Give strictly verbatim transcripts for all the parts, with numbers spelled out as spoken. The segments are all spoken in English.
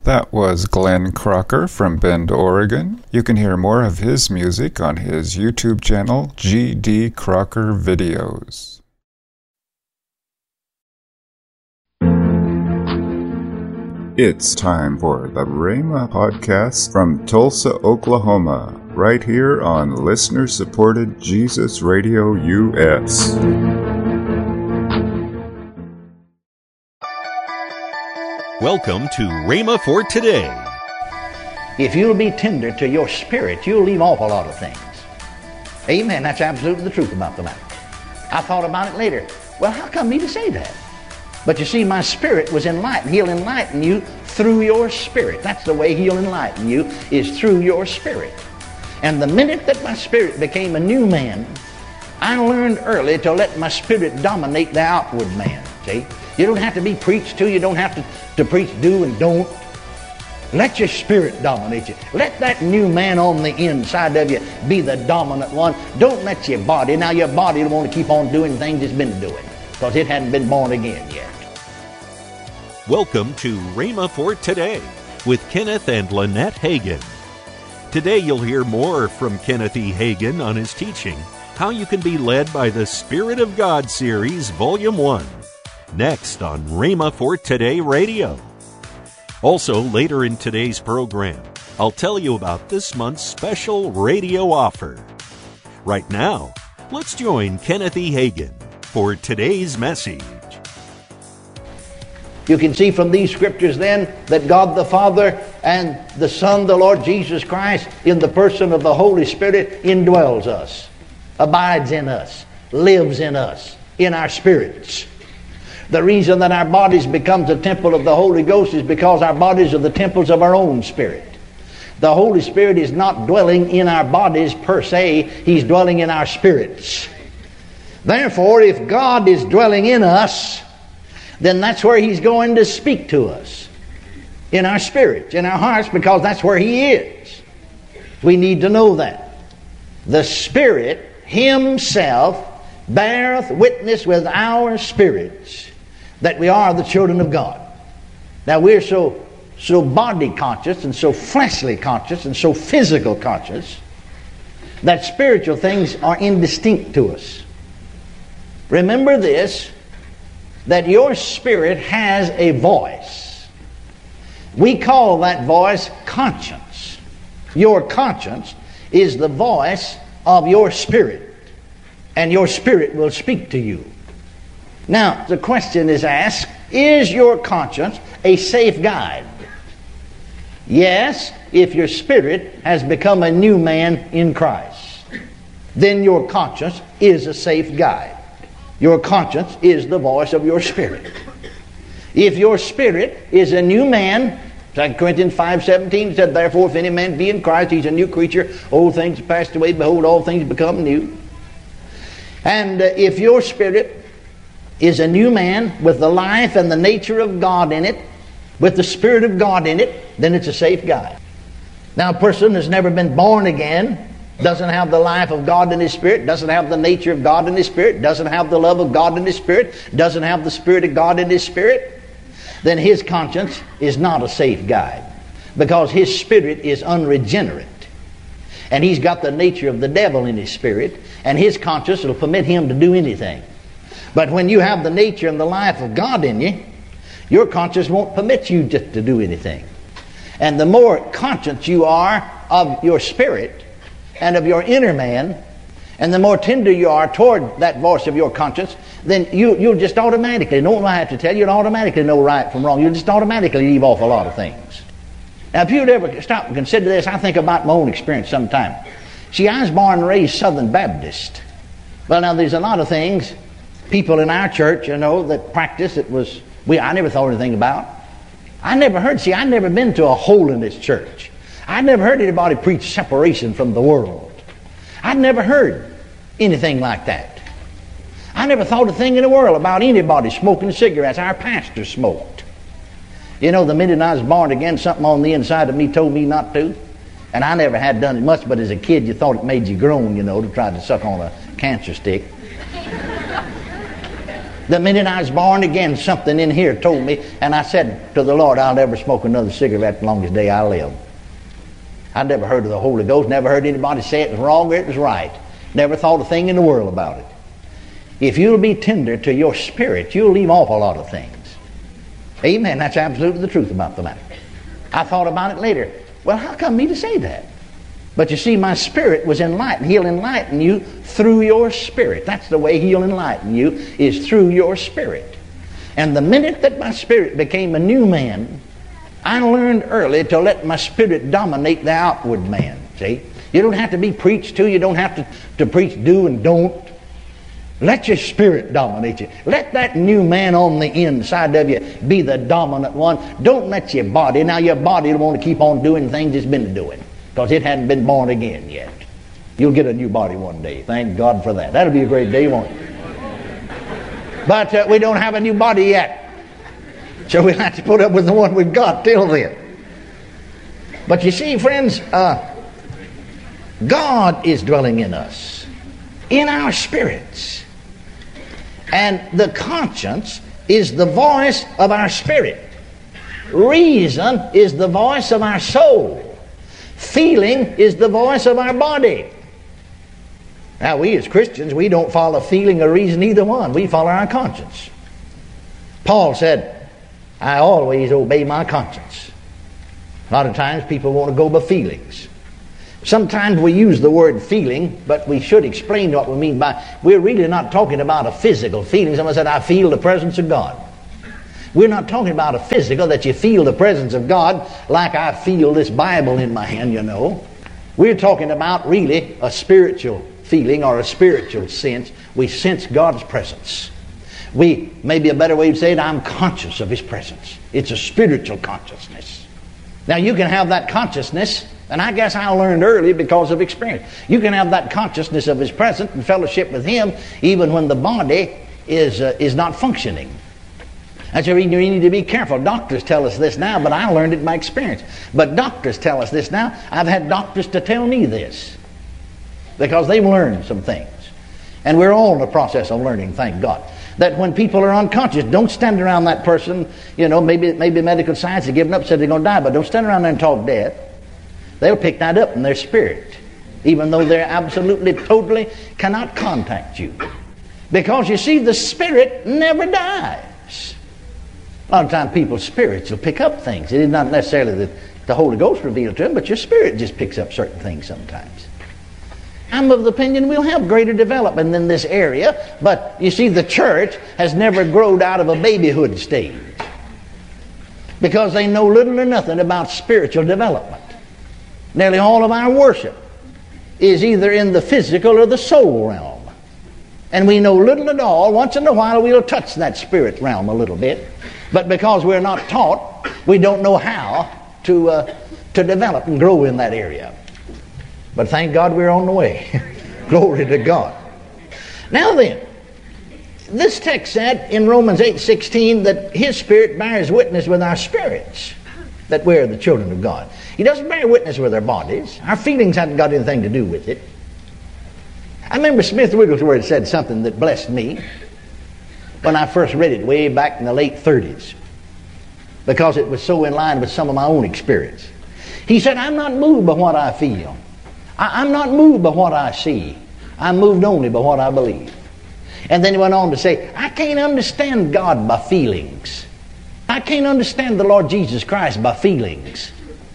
That was Glenn Crocker from Bend, Oregon. You can hear more of his music on his YouTube channel, G D Crocker Videos. It's time for the Rhema Podcast from Tulsa, Oklahoma, right here on listener-supported Jesus Radio U S. Welcome to Rhema for Today. If you'll be tender to your spirit, you'll leave off a lot of things. Amen. That's absolutely the truth about the matter. I thought about it later. Well, how come me to say that? But you see, my spirit was enlightened. He'll enlighten you through your spirit. That's the way He'll enlighten you, is through your spirit. And the minute that my spirit became a new man, I learned early to let my spirit dominate the outward man. See? You don't have to be preached to. You don't have to, to preach do and don't. Let your spirit dominate you. Let that new man on the inside of you be the dominant one. Don't let your body. Now your body will want to keep on doing things it's been doing because it hadn't been born again yet. Welcome to Rhema for Today with Kenneth and Lynette Hagin. Today you'll hear more from Kenneth E. Hagin on his teaching, How You Can Be Led by the Spirit of God series, Volume one. Next on Rhema for Today Radio. Also, later in today's program, I'll tell you about this month's special radio offer. Right now, let's join Kenneth E. Hagin for today's message. You can see from these scriptures then that God the Father and the Son, the Lord Jesus Christ, in the person of the Holy Spirit, indwells us, abides in us, lives in us, in our spirits. The reason that our bodies becomes a temple of the Holy Ghost is because our bodies are the temples of our own spirit. The Holy Spirit is not dwelling in our bodies per se. He's dwelling in our spirits. Therefore, if God is dwelling in us, then that's where He's going to speak to us. In our spirits, in our hearts, because that's where He is. We need to know that. The Spirit Himself beareth witness with our spirits that we are the children of God. Now we're so so body conscious and so fleshly conscious and so physical conscious that spiritual things are indistinct to us. Remember this, that your spirit has a voice. We call that voice conscience. Your conscience is the voice of your spirit, and your spirit will speak to you. Now, the question is asked, is your conscience a safe guide? Yes, if your spirit has become a new man in Christ. Then your conscience is a safe guide. Your conscience is the voice of your spirit. If your spirit is a new man, Second Corinthians five seventeen said, therefore, if any man be in Christ, he's a new creature. Old things have passed away. Behold, all things become new. And uh, if your spirit is a new man with the life and the nature of God in it, with the Spirit of God in it, then it's a safe guide. Now, a person that's never been born again, doesn't have the life of God in his spirit, doesn't have the nature of God in his spirit, doesn't have the love of God in his spirit, doesn't have the Spirit of God in his spirit, then his conscience is not a safe guide, because his spirit is unregenerate. And he's got the nature of the devil in his spirit, and his conscience will permit him to do anything. But when you have the nature and the life of God in you, your conscience won't permit you just to do anything. And the more conscious you are of your spirit and of your inner man, and the more tender you are toward that voice of your conscience, then you, you'll just automatically, no one will have to tell you, you'll automatically know right from wrong. You'll just automatically leave off a lot of things. Now, if you'd ever stop and consider this, I think about my own experience sometime. See, I was born and raised Southern Baptist. Well, now, there's a lot of things people in our church, you know, that practice it was, we I never thought anything about. I never heard, see, I'd never been to a holiness church. I'd never heard anybody preach separation from the world. I'd never heard anything like that. I never thought a thing in the world about anybody smoking cigarettes. Our pastor smoked. You know, the minute I was born again, something on the inside of me told me not to. And I never had done it much, but as a kid, you thought it made you groan, you know, to try to suck on a cancer stick. The minute I was born again, something in here told me, and I said to the Lord, I'll never smoke another cigarette the longest day I live. I'd never heard of the Holy Ghost, never heard anybody say it was wrong or it was right. Never thought a thing in the world about it. If you'll be tender to your spirit, you'll leave off a lot of things. Amen. That's absolutely the truth about the matter. I thought about it later. Well, how come me to say that? But you see, my spirit was enlightened. He'll enlighten you through your spirit. That's the way He'll enlighten you, is through your spirit. And the minute that my spirit became a new man, I learned early to let my spirit dominate the outward man. See? You don't have to be preached to. You don't have to, to preach do and don't. Let your spirit dominate you. Let that new man on the inside of you be the dominant one. Don't let your body. Now your body will want to keep on doing things it's been doing, because it hadn't been born again yet. You'll get a new body one day. Thank God for that. That'll be a great day, won't it? But uh, we don't have a new body yet. So we'll have to put up with the one we've got till then. But you see, friends, uh, God is dwelling in us, in our spirits. And the conscience is the voice of our spirit. Reason is the voice of our soul. Feeling is the voice of our body. Now, we as Christians, we don't follow feeling or reason, either one. We follow our conscience. Paul said, I always obey my conscience. A lot of times people want to go by feelings. Sometimes we use the word feeling, but we should explain what we mean by, we're really not talking about a physical feeling. Someone said, I feel the presence of God. We're not talking about a physical, that you feel the presence of God like I feel this Bible in my hand, you know. We're talking about really a spiritual feeling or a spiritual sense. We sense God's presence. We, maybe a better way to say it, I'm conscious of His presence. It's a spiritual consciousness. Now you can have that consciousness, and I guess I learned early because of experience. You can have that consciousness of His presence and fellowship with Him even when the body is uh, is not functioning. That's why you need to be careful. Doctors tell us this now, but I learned it by experience. But doctors tell us this now. I've had doctors to tell me this because they've learned some things. And we're all in the process of learning, thank God. That when people are unconscious, don't stand around that person, you know, maybe maybe medical science has given up, said they're going to die, but don't stand around there and talk death. They'll pick that up in their spirit, even though they absolutely, totally cannot contact you. Because you see, the spirit never dies. A lot of times people's spirits will pick up things. It is not necessarily that the Holy Ghost revealed to them, but your spirit just picks up certain things sometimes. I'm of the opinion we'll have greater development in this area, but you see, the church has never grown out of a babyhood stage because they know little or nothing about spiritual development. Nearly all of our worship is either in the physical or the soul realm. And we know little at all. Once in a while we'll touch that spirit realm a little bit. But because we're not taught, we don't know how to, uh, to develop and grow in that area. But thank God we're on the way. Glory to God. Now then, this text said in Romans eight sixteen that His Spirit bears witness with our spirits that we're the children of God. He doesn't bear witness with our bodies. Our feelings haven't got anything to do with it. I remember Smith Wigglesworth said something that blessed me when I first read it way back in the late thirties, because it was so in line with some of my own experience. He said, I'm not moved by what I feel. I, I'm not moved by what I see. I'm moved only by what I believe. And then he went on to say, I can't understand God by feelings. I can't understand the Lord Jesus Christ by feelings.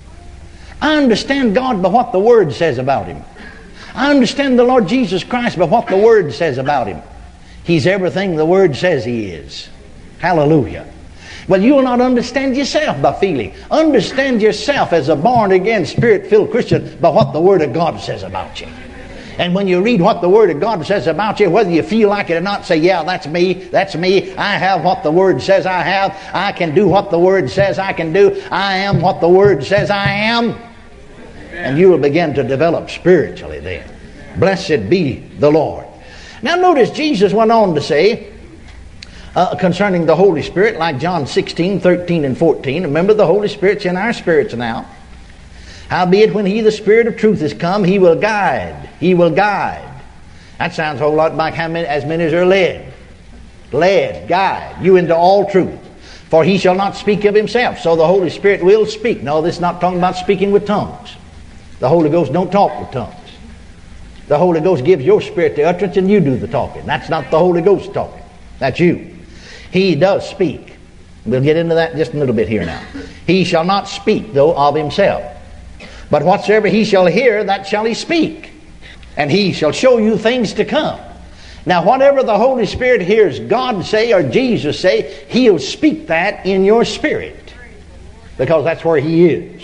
I understand God by what the Word says about Him. I understand the Lord Jesus Christ by what the Word says about Him. He's everything the Word says He is. Hallelujah. Well, you will not understand yourself by feeling. Understand yourself as a born-again, Spirit-filled Christian by what the Word of God says about you. And when you read what the Word of God says about you, whether you feel like it or not, say, yeah, that's me, that's me. I have what the Word says I have. I can do what the Word says I can do. I am what the Word says I am. And you will begin to develop spiritually then. Blessed be the Lord. Now notice Jesus went on to say, uh, concerning the Holy Spirit, like John sixteen, thirteen, and fourteen. Remember, the Holy Spirit's in our spirits now. Howbeit, when He, the Spirit of truth, is come, He will guide. He will guide. That sounds a whole lot like how many, as many as are led. led, guide you into all truth. For he shall not speak of himself. So the Holy Spirit will speak. No, this is not talking about speaking with tongues. The Holy Ghost don't talk with tongues. The Holy Ghost gives your spirit the utterance and you do the talking. That's not the Holy Ghost talking. That's you. He does speak. We'll get into that in just a little bit here now. He shall not speak, though, of himself. But whatsoever he shall hear, that shall he speak. And he shall show you things to come. Now, whatever the Holy Spirit hears God say or Jesus say, he'll speak that in your spirit. Because that's where he is.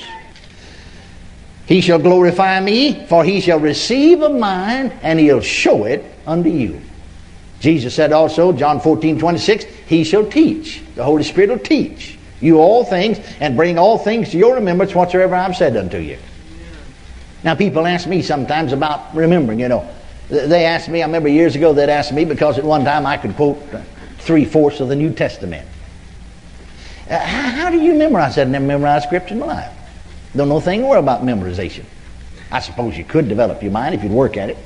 He shall glorify me, for he shall receive of mine, and he'll show it unto you. Jesus said also, John fourteen twenty-six, he shall teach. The Holy Spirit will teach you all things, and bring all things to your remembrance whatsoever I've said unto you. Now, people ask me sometimes about remembering, you know. They asked me, I remember years ago, they'd asked me, because at one time I could quote three-fourths of the New Testament. Uh, how, how do you memorize? I said, I never memorized Scripture in my life. Don't know a thing more about memorization. I suppose you could develop your mind if you'd work at it.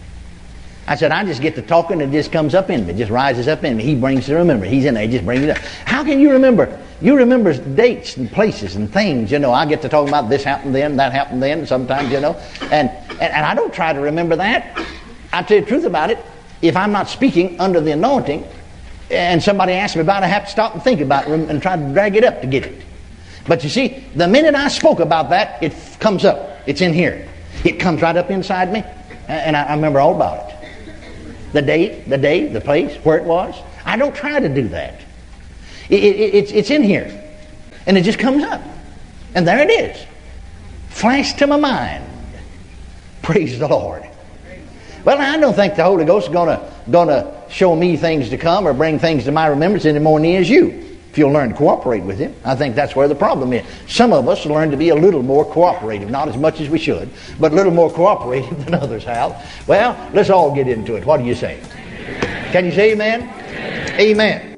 I said, I just get to talking and it just comes up in me. It just rises up in me. He brings to remember. He's in there. He just brings it up. How can you remember? You remember dates and places and things. You know, I get to talk about this happened then, that happened then, sometimes, you know. And, and, and I don't try to remember that. I tell you the truth about it. If I'm not speaking under the anointing and somebody asks me about it, I have to stop and think about it and try to drag it up to get it. But you see, the minute I spoke about that, it comes up. It's in here. It comes right up inside me, and I, I remember all about it. The date, the day, the place, where it was. I don't try to do that. It, it, it's, it's in here, and it just comes up. And there it is. Flashed to my mind. Praise the Lord. Well, I don't think the Holy Ghost is going to going to show me things to come or bring things to my remembrance any more than he is you. If you'll learn to cooperate with him. I think that's where the problem is. Some of us learn to be a little more cooperative, not as much as we should, but a little more cooperative than others have. Well, let's all get into it. What do you say? Can you say amen? Amen.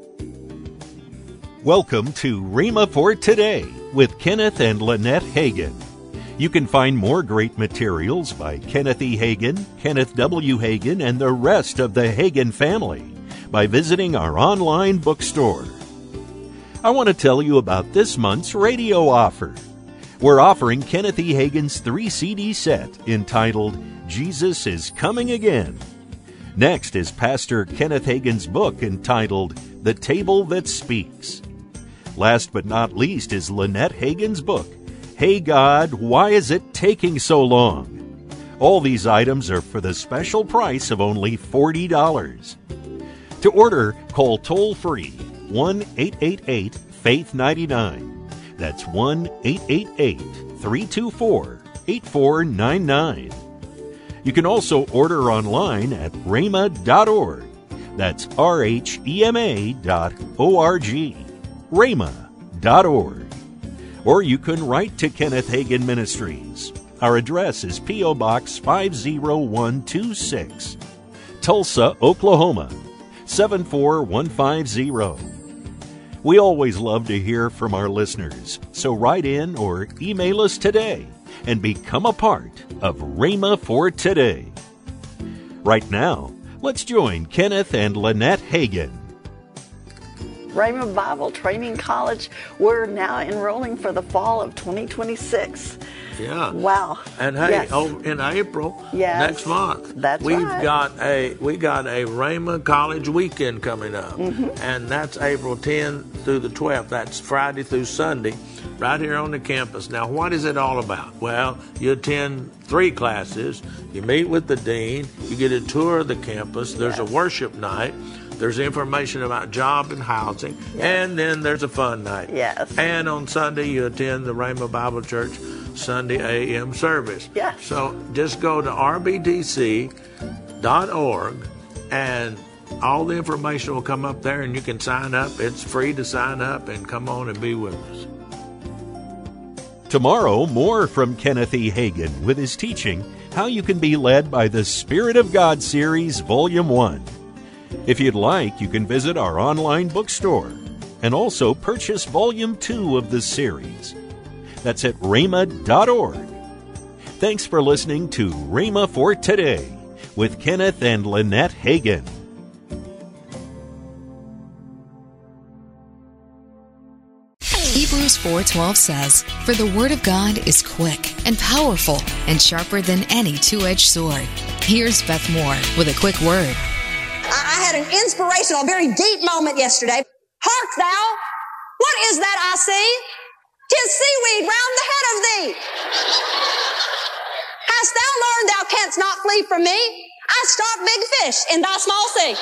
Welcome to Rhema for Today with Kenneth and Lynette Hagin. You can find more great materials by Kenneth E. Hagin, Kenneth W. Hagin, and the rest of the Hagin family by visiting our online bookstore. I want to tell you about this month's radio offer. We're offering Kenneth E. Hagin's three C D set entitled Jesus is Coming Again. Next is Pastor Kenneth Hagin's book entitled The Table That Speaks. Last but not least is Lynette Hagin's book, Hey God, Why Is It Taking So Long? All these items are for the special price of only forty dollars. To order, call toll-free one eight eight eight faith nine nine. That's one eight eight eight three two four eight four nine nine. You can also order online at rhema dot org. That's R H E M A dot O R G. rhema dot org. Or you can write to Kenneth Hagin Ministries. Our address is P O Box five oh one two six, Tulsa, Oklahoma seven four one five zero. We always love to hear from our listeners, so write in or email us today and become a part of Rhema for Today. Right now, let's join Kenneth and Lynette Hagin. Rhema Bible Training College, we're now enrolling for the fall of twenty twenty-six. Yeah. Wow. And hey, yes. over in April, yes. next month, that's we've right. got a we got a Rhema College weekend coming up, mm-hmm. and that's April tenth through the twelfth. That's Friday through Sunday, right here on the campus. Now, what is it all about? Well, you attend three classes, you meet with the dean, you get a tour of the campus. There's yes. a worship night. There's information about job and housing, yes. and then there's a fun night. Yes. And on Sunday, you attend the Rhema Bible Church Sunday A M service. Yes. So just go to r b d c dot org, and all the information will come up there, and you can sign up. It's free to sign up and come on and be with us. Tomorrow, more from Kenneth E. Hagin with his teaching, How You Can Be Led by the Spirit of God series, Volume one. If you'd like, you can visit our online bookstore and also purchase Volume two of this series. That's at rhema dot org. Thanks for listening to Rhema for Today with Kenneth and Lynette Hagin. four twelve says, "For the word of God is quick and powerful and sharper than any two-edged sword." Here's Beth Moore with a quick word. I had an inspirational, very deep moment yesterday. Hark thou, what is that I see? 'Tis seaweed round the head of thee. Hast thou learned thou canst not flee from me? I stalk big fish in thy small sea.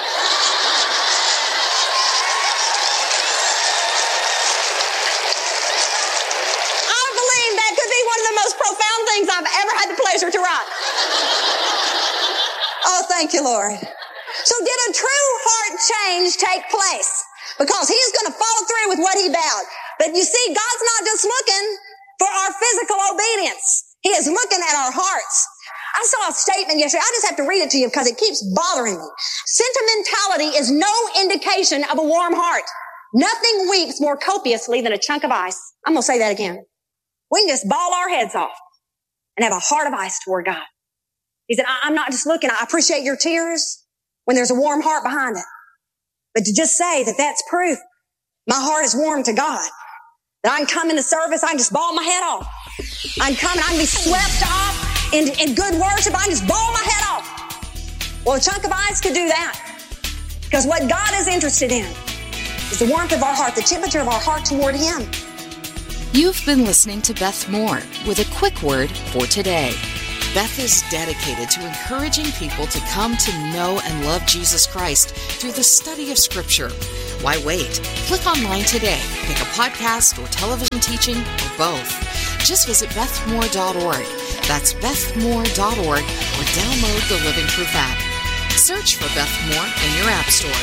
I believe that could be one of the most profound things I've ever had the pleasure to write. Oh, thank you, Lord. So did a true heart change take place? Because he's going to follow through with what he vowed. But you see, God's not just looking for our physical obedience. He is looking at our hearts. I saw a statement yesterday. I just have to read it to you because it keeps bothering me. Sentimentality is no indication of a warm heart. Nothing weeps more copiously than a chunk of ice. I'm going to say that again. We can just bawl our heads off and have a heart of ice toward God. He said, I'm not just looking. I appreciate your tears when there's a warm heart behind it. But to just say that that's proof my heart is warm to God, that I can come into service, I can just bawl my head off. I can come and I can be swept off in, in good worship, I can just bawl my head off. Well, a chunk of ice could do that. Because what God is interested in is the warmth of our heart, the temperature of our heart toward Him. You've been listening to Beth Moore with a quick word for today. Beth is dedicated to encouraging people to come to know and love Jesus Christ through the study of Scripture. Why wait? Click online today. Pick a podcast or television teaching or both. Just visit beth moore dot org. That's beth moore dot org or download the Living Proof app. Search for Beth Moore in your app store.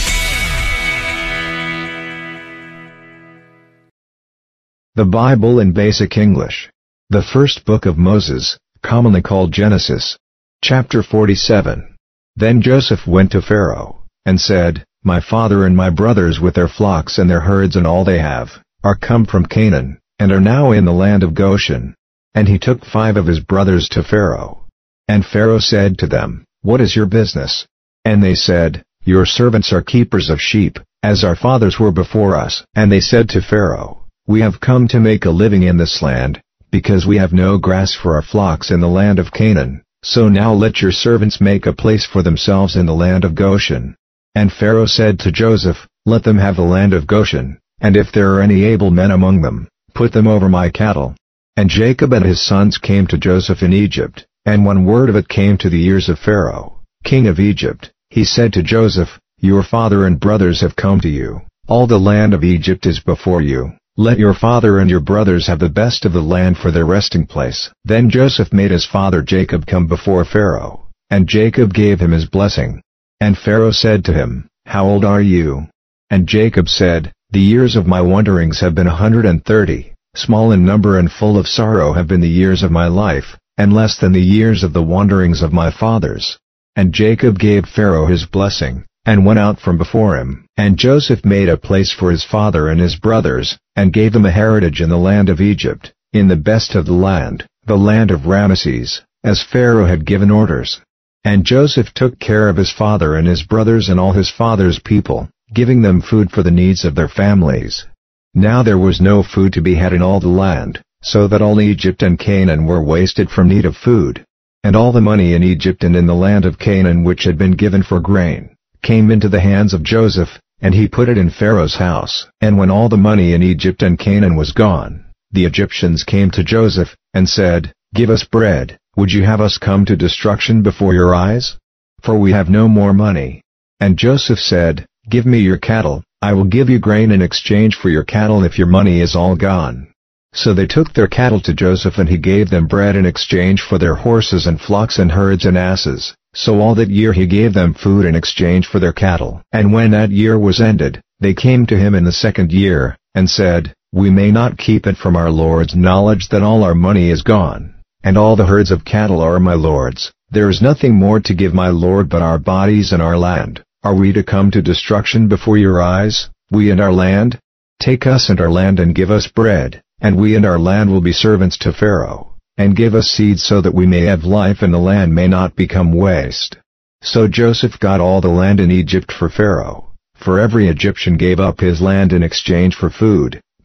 The Bible in Basic English. The first book of Moses, commonly called Genesis. Chapter forty-seven. Then Joseph went to Pharaoh, and said, My father and my brothers with their flocks and their herds and all they have, are come from Canaan, and are now in the land of Goshen. And he took five of his brothers to Pharaoh. And Pharaoh said to them, What is your business? And they said, Your servants are keepers of sheep, as our fathers were before us. And they said to Pharaoh, We have come to make a living in this land, because we have no grass for our flocks in the land of Canaan, so now let your servants make a place for themselves in the land of Goshen. And Pharaoh said to Joseph, Let them have the land of Goshen, and if there are any able men among them, put them over my cattle. And Jacob and his sons came to Joseph in Egypt, and when word of it came to the ears of Pharaoh, king of Egypt, he said to Joseph, Your father and brothers have come to you, all the land of Egypt is before you. Let your father and your brothers have the best of the land for their resting place. Then Joseph made his father Jacob come before Pharaoh, and Jacob gave him his blessing. And Pharaoh said to him, How old are you? And Jacob said, The years of my wanderings have been a hundred and thirty, small in number and full of sorrow have been the years of my life, and less than the years of the wanderings of my fathers. And Jacob gave Pharaoh his blessing, and went out from before him. And Joseph made a place for his father and his brothers, and gave them a heritage in the land of Egypt, in the best of the land, the land of Ramesses, as Pharaoh had given orders. And Joseph took care of his father and his brothers and all his father's people, giving them food for the needs of their families. Now there was no food to be had in all the land, so that all Egypt and Canaan were wasted from need of food. And all the money in Egypt and in the land of Canaan which had been given for grain, came into the hands of Joseph, and he put it in Pharaoh's house. And when all the money in Egypt and Canaan was gone, the Egyptians came to Joseph, and said, Give us bread, would you have us come to destruction before your eyes? For we have no more money. And Joseph said, Give me your cattle, I will give you grain in exchange for your cattle if your money is all gone. So they took their cattle to Joseph, and he gave them bread in exchange for their horses and flocks and herds and asses. So all that year he gave them food in exchange for their cattle. And when that year was ended, they came to him in the second year, and said, We may not keep it from our lord's knowledge that all our money is gone, and all the herds of cattle are my lord's. There is nothing more to give my lord but our bodies and our land. Are we to come to destruction before your eyes, we and our land? Take us and our land and give us bread, and we and our land will be servants to Pharaoh. And give us seed so that we may have life and the land may not become waste. So Joseph got all the land in Egypt for Pharaoh, for every Egyptian gave up his land in exchange for food,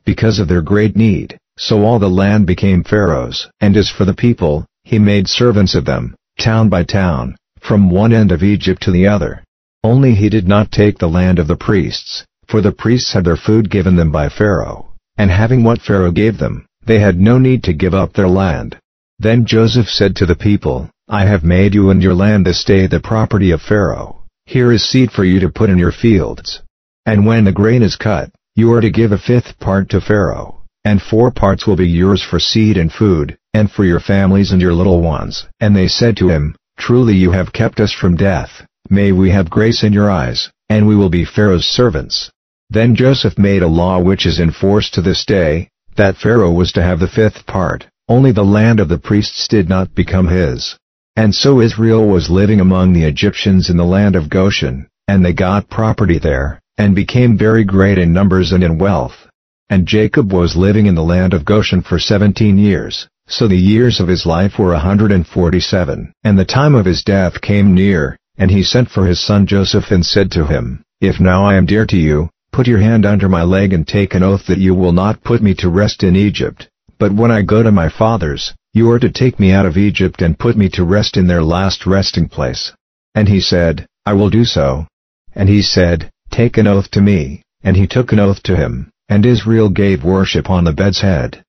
because of their great need, so all the land became Pharaoh's. And as for the people, he made servants of them, town by town, from one end of Egypt to the other. Only he did not take the land of the priests, for the priests had their food given them by Pharaoh, and having what Pharaoh gave them, they had no need to give up their land. Then Joseph said to the people, I have made you and your land this day the property of Pharaoh. Here is seed for you to put in your fields. And when the grain is cut, you are to give a fifth part to Pharaoh, and four parts will be yours for seed and food, and for your families and your little ones. And they said to him, Truly you have kept us from death. May we have grace in your eyes, and we will be Pharaoh's servants. Then Joseph made a law which is in force to this day, that Pharaoh was to have the fifth part, only the land of the priests did not become his. And so Israel was living among the Egyptians in the land of Goshen, and they got property there, and became very great in numbers and in wealth. And Jacob was living in the land of Goshen for seventeen years, so the years of his life were a hundred and forty-seven. And the time of his death came near, and he sent for his son Joseph and said to him, If now I am dear to you, put your hand under my leg and take an oath that you will not put me to rest in Egypt, but when I go to my fathers, you are to take me out of Egypt and put me to rest in their last resting place. And he said, I will do so. And he said, Take an oath to me, and he took an oath to him, and Israel gave worship on the bed's head.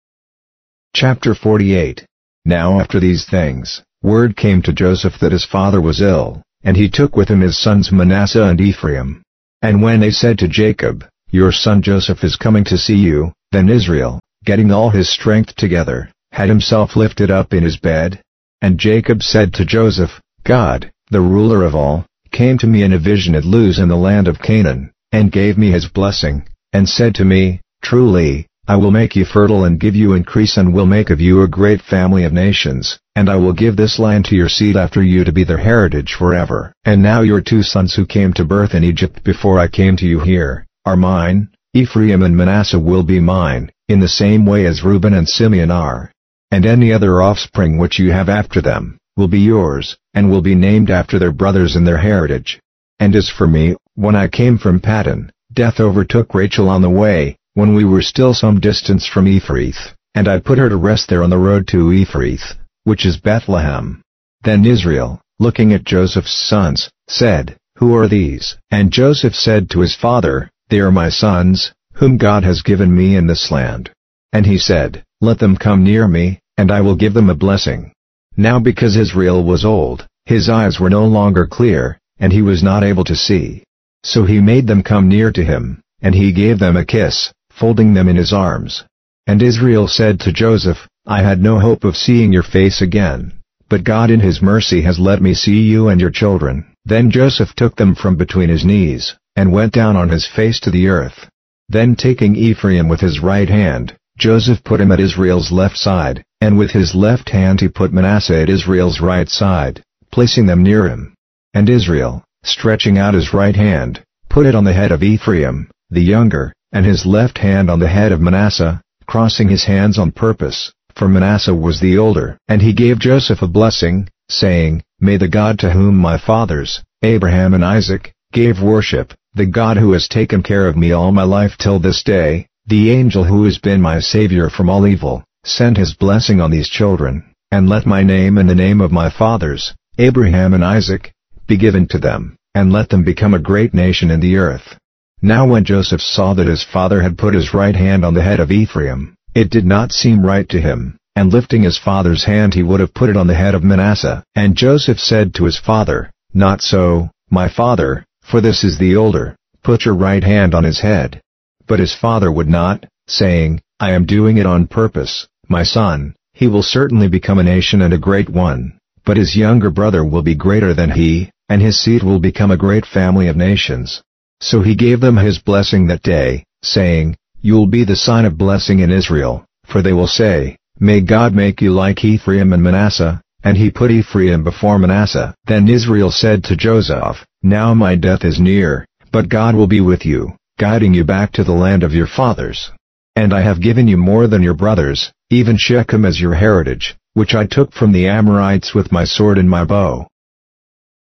Chapter forty-eight. Now after these things, word came to Joseph that his father was ill, and he took with him his sons Manasseh and Ephraim. And when they said to Jacob, Your son Joseph is coming to see you, then Israel, getting all his strength together, had himself lifted up in his bed. And Jacob said to Joseph, God, the ruler of all, came to me in a vision at Luz in the land of Canaan, and gave me his blessing, and said to me, Truly, I will make you fertile and give you increase and will make of you a great family of nations, and I will give this land to your seed after you to be their heritage forever. And now your two sons who came to birth in Egypt before I came to you here, are mine, Ephraim and Manasseh will be mine, in the same way as Reuben and Simeon are. And any other offspring which you have after them, will be yours, and will be named after their brothers in their heritage. And as for me, when I came from Paddan, death overtook Rachel on the way, when we were still some distance from Ephrath, and I put her to rest there on the road to Ephrath, which is Bethlehem. Then Israel, looking at Joseph's sons, said, Who are these? And Joseph said to his father, They are my sons, whom God has given me in this land. And he said, Let them come near me, and I will give them a blessing. Now because Israel was old, his eyes were no longer clear, and he was not able to see. So he made them come near to him, and he gave them a kiss, folding them in his arms. And Israel said to Joseph, I had no hope of seeing your face again, but God in his mercy has let me see you and your children. Then Joseph took them from between his knees, and went down on his face to the earth. Then taking Ephraim with his right hand, Joseph put him at Israel's left side, and with his left hand he put Manasseh at Israel's right side, placing them near him. And Israel, stretching out his right hand, put it on the head of Ephraim, the younger, and his left hand on the head of Manasseh, crossing his hands on purpose, for Manasseh was the older. And he gave Joseph a blessing, saying, May the God to whom my fathers, Abraham and Isaac, gave worship, the God who has taken care of me all my life till this day, the angel who has been my Savior from all evil, send his blessing on these children, and let my name and the name of my fathers, Abraham and Isaac, be given to them, and let them become a great nation in the earth. Now when Joseph saw that his father had put his right hand on the head of Ephraim, it did not seem right to him, and lifting his father's hand he would have put it on the head of Manasseh. And Joseph said to his father, Not so, my father, for this is the older, put your right hand on his head. But his father would not, saying, I am doing it on purpose, my son, he will certainly become a nation and a great one, but his younger brother will be greater than he, and his seed will become a great family of nations. So he gave them his blessing that day, saying, You will be the sign of blessing in Israel, for they will say, May God make you like Ephraim and Manasseh, and he put Ephraim before Manasseh. Then Israel said to Joseph, Now my death is near, but God will be with you, guiding you back to the land of your fathers. And I have given you more than your brothers, even Shechem as your heritage, which I took from the Amorites with my sword and my bow.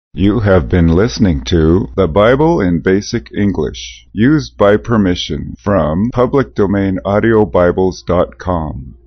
You have been listening to The Bible in Basic English, used by permission from public domain audio bibles dot com.